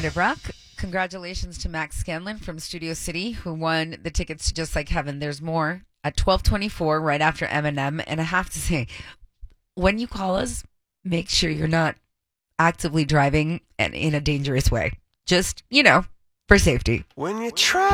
Alternative Rock. Congratulations to Max Scanlon from Studio City, who won the tickets to Just Like Heaven. There's more at 12:24, right after Eminem. And I have to say, when you call us, make sure you're not actively driving and in a dangerous way. Just, for safety. When you try